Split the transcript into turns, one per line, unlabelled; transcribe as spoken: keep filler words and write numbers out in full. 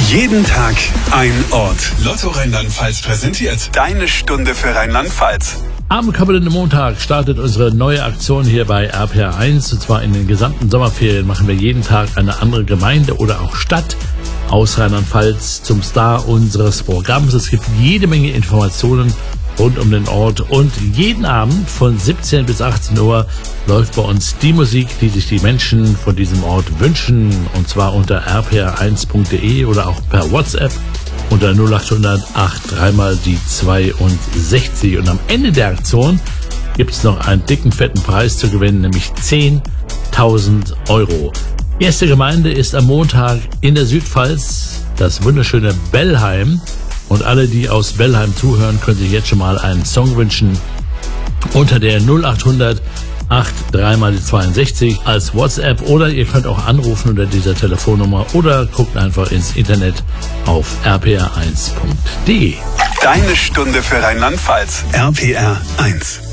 Jeden Tag ein Ort. Lotto Rheinland-Pfalz präsentiert deine Stunde für Rheinland-Pfalz.
Am kommenden Montag startet unsere neue Aktion hier bei R P R eins. Und zwar in den gesamten Sommerferien machen wir jeden Tag eine andere Gemeinde oder auch Stadt aus Rheinland-Pfalz zum Star unseres Programms. Es gibt jede Menge Informationen rund um den Ort und jeden Abend von siebzehn bis achtzehn Uhr läuft bei uns die Musik, die sich die Menschen von diesem Ort wünschen, und zwar unter r p r eins punkt d e oder auch per WhatsApp unter null acht hundert acht dreimal die zweiundsechzig. Und am Ende der Aktion gibt es noch einen dicken, fetten Preis zu gewinnen, nämlich zehntausend Euro. Erste Gemeinde ist am Montag in der Südpfalz, das wunderschöne Bellheim. Und alle, die aus Bellheim zuhören, können sich jetzt schon mal einen Song wünschen unter der null acht hundert acht dreimal die zweiundsechzig als WhatsApp, oder ihr könnt auch anrufen unter dieser Telefonnummer oder guckt einfach ins Internet auf r p r eins punkt d e.
Deine Stunde für Rheinland-Pfalz. R P R eins.